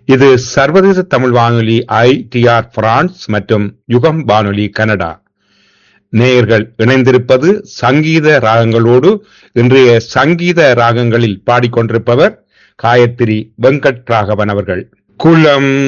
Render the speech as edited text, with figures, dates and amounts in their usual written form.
இது சர்வதேச தமிழ் வானொலி ITR பிரான்ஸ் மற்றும் யுகம் வானொலி கனடா. நேயர்கள் இணைந்திருப்பது சங்கீத ராகங்களோடு. இன்றைய சங்கீத ராகங்களில் பாடிக்கொண்டிருப்பவர் காயத்ரி வெங்கட் ராகவன் அவர்கள். குலம்